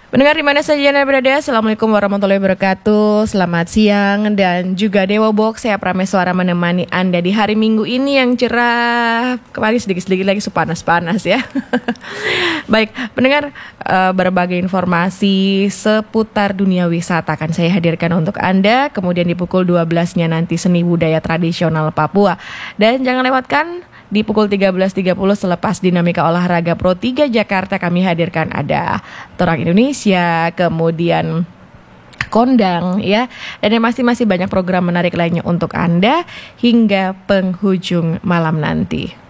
Pendengar di mana saja Anda berada, Assalamualaikum warahmatullahi wabarakatuh. Selamat siang dan juga Dewa Box. Saya Prameswara menemani Anda di hari Minggu ini yang cerah. Kemarin sedikit-sedikit lagi panas-panas ya. Baik, pendengar, berbagai informasi seputar dunia wisata akan saya hadirkan untuk Anda. Kemudian di pukul 12-nya nanti seni budaya tradisional Papua. Dan jangan lewatkan di pukul 13.30 selepas dinamika olahraga Pro 3 Jakarta kami hadirkan ada Torang Indonesia, kemudian Kondang ya. Dan masih banyak program menarik lainnya untuk Anda hingga penghujung malam nanti.